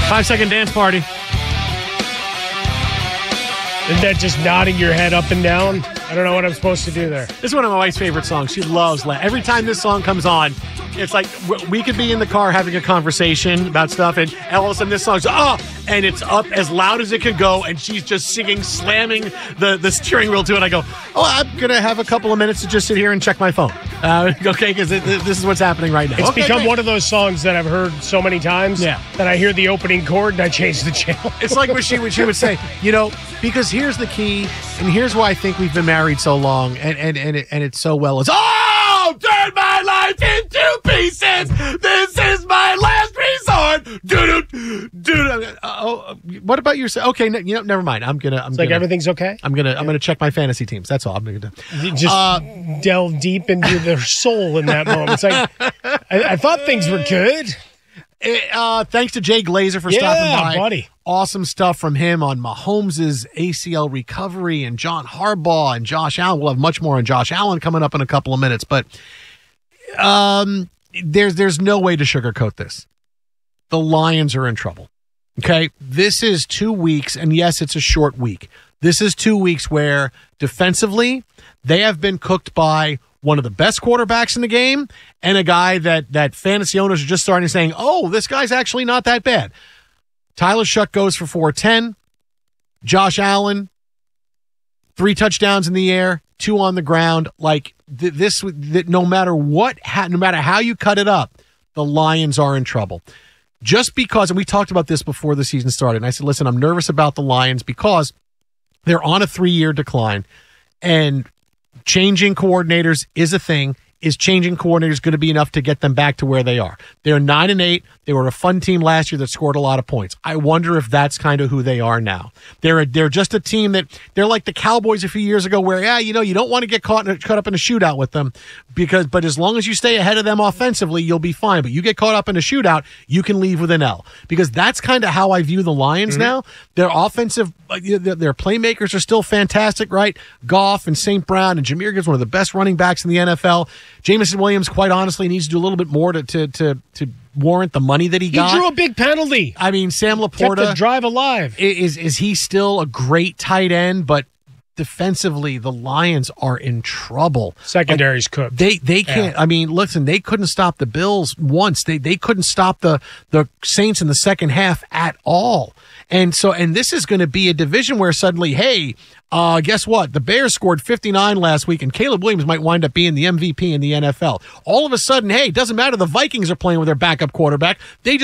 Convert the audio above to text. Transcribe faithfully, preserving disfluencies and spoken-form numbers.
Five-second dance party. Isn't that just nodding your head up and down? I don't know what I'm supposed to do there. This is one of my wife's favorite songs. She loves La- Every time this song comes on, it's like we could be in the car having a conversation about stuff, and all of a sudden this song's, oh, and it's up as loud as it can go, and she's just singing, slamming the, the steering wheel to it. I go, oh, I'm going to have a couple of minutes to just sit here and check my phone. Uh, okay, because this is what's happening right now. It's okay, become great. one of those songs that I've heard so many times yeah. that I hear the opening chord and I change the channel. It's like what she, what she would say, you know, because here's the key, and here's why I think we've been married so long, and and and, it, and it's so well. It's, oh, turn my life into pieces. This is my last resort. Do do Oh, what about yourself? Okay, no, you know, never mind. I'm gonna. I'm it's gonna, like everything's okay. I'm gonna. Yeah. I'm gonna check my fantasy teams. That's all I'm gonna do. You just uh, delve deep into their soul in that moment. It's like I, I thought things were good. Uh, thanks to Jay Glazer for yeah, stopping by. Buddy. Awesome stuff from him on Mahomes' A C L recovery and John Harbaugh and Josh Allen. We'll have much more on Josh Allen coming up in a couple of minutes, but um, there's there's no way to sugarcoat this. The Lions are in trouble. Okay, this is two weeks, and yes, it's a short week. This is two weeks where defensively they have been cooked by one of the best quarterbacks in the game and a guy that that fantasy owners are just starting saying, oh, this guy's actually not that bad. Tyler Shuck goes for four ten. Josh Allen, three touchdowns in the air, two on the ground. Like th- this, th- no matter what, ha- no matter how you cut it up, the Lions are in trouble. Just because, and we talked about this before the season started, and I said, listen, I'm nervous about the Lions because they're on a three-year decline, and changing coordinators is a thing. Is changing coordinators going to be enough to get them back to where they are? They're nine and eight. They were a fun team last year that scored a lot of points. I wonder if that's kind of who they are now. They're a, they're just a team that they're like the Cowboys a few years ago, where yeah, you know, you don't want to get caught in a, caught up in a shootout with them because, but as long as you stay ahead of them offensively, you'll be fine. But you get caught up in a shootout, you can leave with an L, because that's kind of how I view the Lions mm-hmm. now. Their offensive, their, their playmakers are still fantastic, right? Goff and Saint Brown and Jahmyr Gibbs, one of the best running backs in the N F L. Jameson Williams, quite honestly, needs to do a little bit more to to to, to warrant the money that he, he got. He drew a big penalty. I mean, Sam Laporta kept the drive alive. Is is he still a great tight end? But defensively, the Lions are in trouble. Secondary's cooked. They they can't. Yeah. I mean, listen, they couldn't stop the Bills once. They they couldn't stop the the Saints in the second half at all. And so, and this is going to be a division where suddenly, hey, uh, guess what? The Bears scored fifty-nine last week, and Caleb Williams might wind up being the M V P in the N F L. All of a sudden, hey, it doesn't matter. The Vikings are playing with their backup quarterback. They just